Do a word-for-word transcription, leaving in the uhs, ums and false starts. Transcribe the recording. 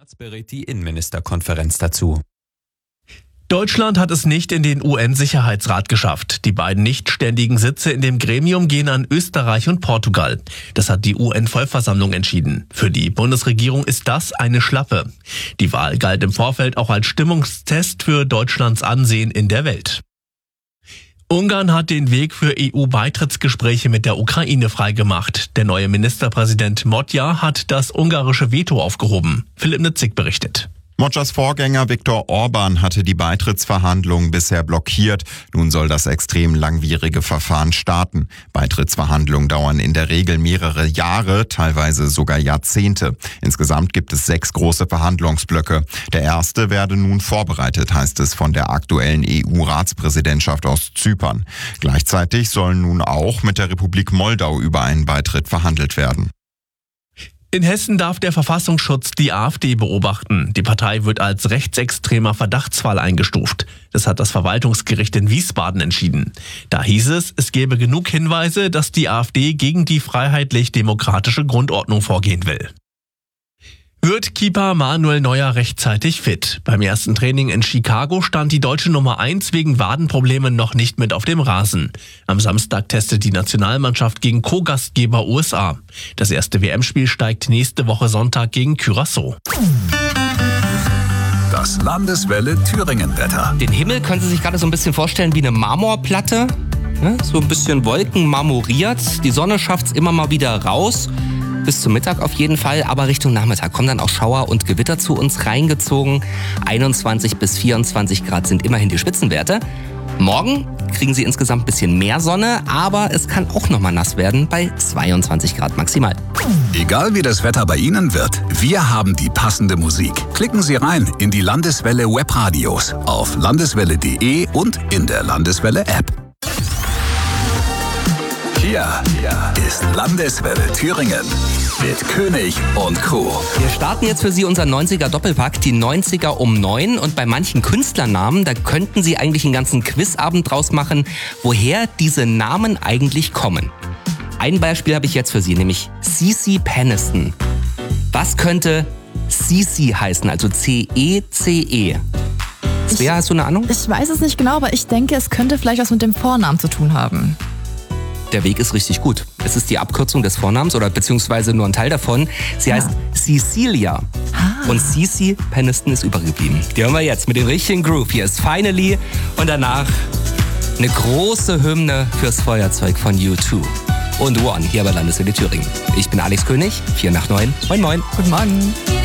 März berät die Innenministerkonferenz dazu. Deutschland hat es nicht in den U N-Sicherheitsrat geschafft. Die beiden nichtständigen Sitze in dem Gremium gehen an Österreich und Portugal. Das hat die U N-Vollversammlung entschieden. Für die Bundesregierung ist das eine Schlappe. Die Wahl galt im Vorfeld auch als Stimmungstest für Deutschlands Ansehen in der Welt. Ungarn hat den Weg für E U-Beitrittsgespräche mit der Ukraine freigemacht. Der neue Ministerpräsident Modja hat das ungarische Veto aufgehoben. Philipp Nitzig berichtet. Modjas Vorgänger Viktor Orban hatte die Beitrittsverhandlungen bisher blockiert. Nun soll das extrem langwierige Verfahren starten. Beitrittsverhandlungen dauern in der Regel mehrere Jahre, teilweise sogar Jahrzehnte. Insgesamt gibt es sechs große Verhandlungsblöcke. Der erste werde nun vorbereitet, heißt es von der aktuellen E U-Ratspräsidentschaft aus Zypern. Gleichzeitig soll nun auch mit der Republik Moldau über einen Beitritt verhandelt werden. In Hessen darf der Verfassungsschutz die AfD beobachten. Die Partei wird als rechtsextremer Verdachtsfall eingestuft. Das hat das Verwaltungsgericht in Wiesbaden entschieden. Da hieß es, es gäbe genug Hinweise, dass die AfD gegen die freiheitlich-demokratische Grundordnung vorgehen will. Wird Keeper Manuel Neuer rechtzeitig fit? Beim ersten Training in Chicago stand die deutsche Nummer eins wegen Wadenproblemen noch nicht mit auf dem Rasen. Am Samstag testet die Nationalmannschaft gegen Co-Gastgeber U S A. Das erste W M-Spiel steigt nächste Woche Sonntag gegen Curaçao. Das Landeswelle Thüringen-Wetter. Den Himmel können Sie sich gerade so ein bisschen vorstellen wie eine Marmorplatte. So ein bisschen wolkenmarmoriert. Die Sonne schafft es immer mal wieder raus. Bis zum Mittag auf jeden Fall, aber Richtung Nachmittag kommen dann auch Schauer und Gewitter zu uns reingezogen. einundzwanzig bis vierundzwanzig Grad sind immerhin die Spitzenwerte. Morgen kriegen Sie insgesamt ein bisschen mehr Sonne, aber es kann auch nochmal nass werden bei zweiundzwanzig Grad maximal. Egal wie das Wetter bei Ihnen wird, wir haben die passende Musik. Klicken Sie rein in die Landeswelle Webradios auf landeswelle punkt de und in der Landeswelle App. Hier ist Landeswelle Thüringen mit König und Co. Wir starten jetzt für Sie unseren neunziger Doppelpack, die neunziger um neun. Und bei manchen Künstlernamen, da könnten Sie eigentlich einen ganzen Quizabend draus machen, woher diese Namen eigentlich kommen. Ein Beispiel habe ich jetzt für Sie, nämlich CeCe Peniston. Was könnte CeCe heißen, also C E C E? Svea, hast du eine Ahnung? Ich weiß es nicht genau, aber ich denke, es könnte vielleicht was mit dem Vornamen zu tun haben. Der Weg ist richtig gut. Es ist die Abkürzung des Vornamens oder beziehungsweise nur ein Teil davon. Sie heißt ja. Cecilia. Ah. Und CeCe Peniston ist übergeblieben. Die hören wir jetzt mit dem richtigen Groove. Hier ist Finally und danach eine große Hymne fürs Feuerzeug von U zwei. Und One hier bei Landeswelle Thüringen. Ich bin Alex König, vier nach neun. Moin moin. Guten Morgen.